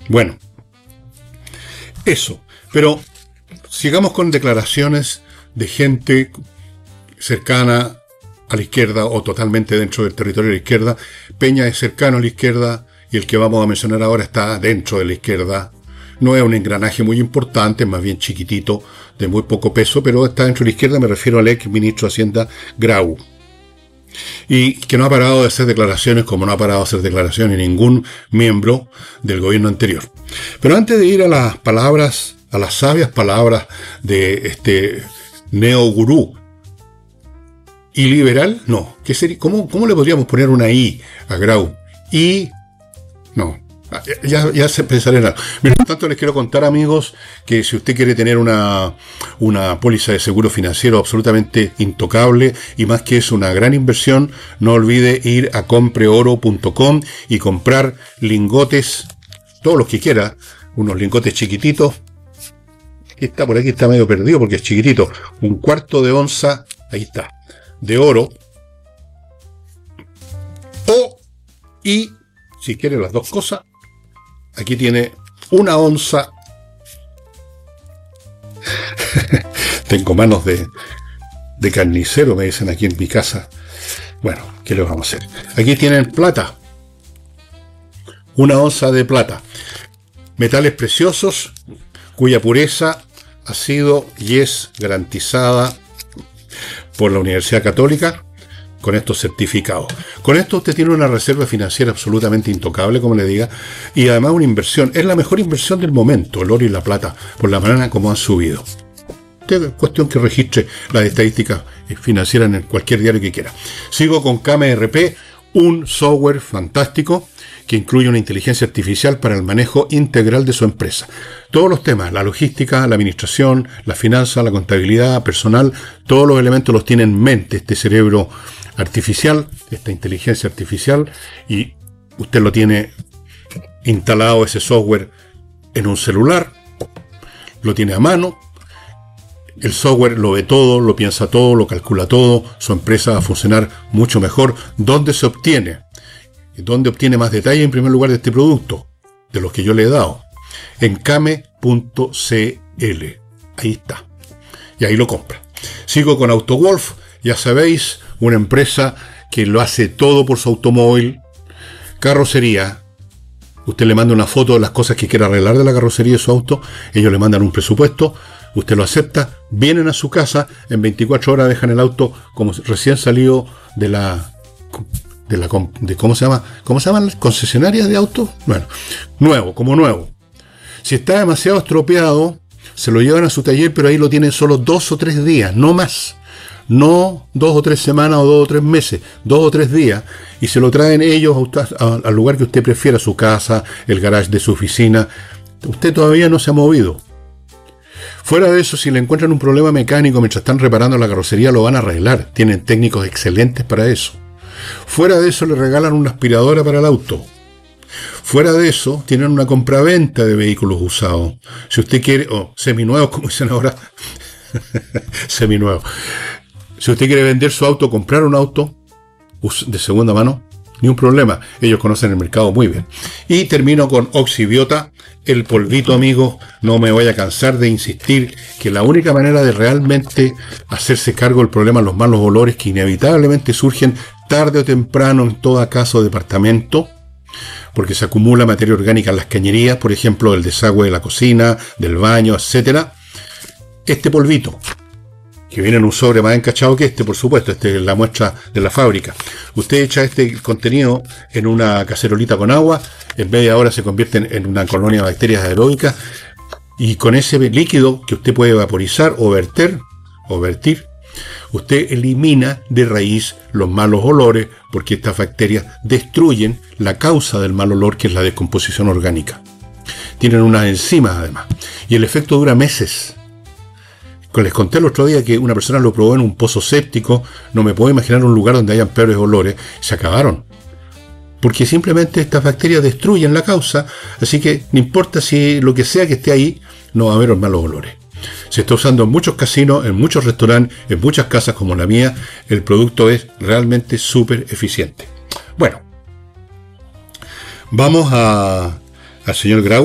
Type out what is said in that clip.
Bueno, eso. Pero sigamos con declaraciones de gente cercana a la izquierda o totalmente dentro del territorio de la izquierda. Peña es cercano a la izquierda y el que vamos a mencionar ahora está dentro de la izquierda. No es un engranaje muy importante, más bien chiquitito, de muy poco peso, pero está dentro de la izquierda. Me refiero al ex ministro de Hacienda, Grau. Y que no ha parado de hacer declaraciones como no ha parado de hacer declaraciones ningún miembro del gobierno anterior. Pero antes de ir a las palabras, a las sabias palabras de este neogurú y liberal, no, ¿qué sería? ¿Cómo le podríamos poner una I a Grau? Y no. Ya se pensaré en algo. Mientras tanto, les quiero contar, amigos, que si usted quiere tener una póliza de seguro financiero absolutamente intocable y más que es una gran inversión, no olvide ir a compreoro.com y comprar lingotes, todos los que quiera, unos lingotes chiquititos. Por aquí está medio perdido porque es chiquitito. 1/4 de onza, ahí está, de oro. Y si quiere las dos cosas, aquí tiene 1 onza. Tengo manos de carnicero, me dicen aquí en mi casa. Bueno, ¿qué le vamos a hacer? Aquí tienen plata. 1 onza de plata. Metales preciosos, cuya pureza ha sido y es garantizada por la Universidad Católica con estos certificados. Con esto usted tiene una reserva financiera absolutamente intocable, como le diga, y además una inversión. Es la mejor inversión del momento, el oro y la plata, por la manera como han subido. Usted es cuestión que registre las estadísticas financieras en cualquier diario que quiera. Sigo con KMRP, un software fantástico que incluye una inteligencia artificial para el manejo integral de su empresa. Todos los temas, la logística, la administración, la finanza, la contabilidad, personal, todos los elementos los tiene en mente este cerebro artificial, esta inteligencia artificial, y usted lo tiene instalado ese software en un celular, lo tiene a mano, el software lo ve todo, lo piensa todo, lo calcula todo, su empresa va a funcionar mucho mejor. ¿Dónde se obtiene? ¿Dónde obtiene más detalle en primer lugar de este producto? De los que yo le he dado. En kame.cl. Ahí está. Y ahí lo compra. Sigo con AutoWolf. Ya sabéis, una empresa que lo hace todo por su automóvil. Carrocería. Usted le manda una foto de las cosas que quiere arreglar de la carrocería de su auto. Ellos le mandan un presupuesto. Usted lo acepta. Vienen a su casa. En 24 horas dejan el auto como recién salido ¿cómo se llaman las concesionarias de autos? Bueno, como nuevo. Si está demasiado estropeado, se lo llevan a su taller, pero ahí lo tienen solo 2 o 3 días, no más. No 2 o 3 semanas o 2 o 3 meses, 2 o 3 días, y se lo traen ellos al lugar que usted prefiera, su casa, el garage de su oficina. Usted todavía no se ha movido. Fuera de eso, si le encuentran un problema mecánico mientras están reparando la carrocería, lo van a arreglar. Tienen técnicos excelentes para eso. Fuera de eso, le regalan una aspiradora para el auto. Fuera de eso, tienen una compraventa de vehículos usados. Si usted quiere, o seminuevos, como dicen ahora, seminuevos. Si usted quiere vender su auto, comprar un auto de segunda mano, ni un problema. Ellos conocen el mercado muy bien. Y termino con Oxibiota, el polvito, amigo. No me voy a cansar de insistir que la única manera de realmente hacerse cargo del problema de los malos olores que inevitablemente surgen tarde o temprano en toda casa o departamento, porque se acumula materia orgánica en las cañerías, por ejemplo, del desagüe de la cocina, del baño, etcétera. Este polvito, que viene en un sobre más encachado que este, por supuesto, este es la muestra de la fábrica. Usted echa este contenido en una cacerolita con agua, en media hora se convierte en una colonia de bacterias aeróbicas, y con ese líquido que usted puede vaporizar o vertir, usted elimina de raíz los malos olores, porque estas bacterias destruyen la causa del mal olor, que es la descomposición orgánica. Tienen unas enzimas además, y el efecto dura meses. Les conté el otro día que una persona lo probó en un pozo séptico. No me puedo imaginar un lugar donde hayan peores olores. Se acabaron, porque simplemente estas bacterias destruyen la causa. Así que no importa si lo que sea que esté ahí, no va a haber malos olores. Se está usando en muchos casinos, en muchos restaurantes, en muchas casas como la mía. El producto es realmente súper eficiente. Bueno, vamos al señor Grau.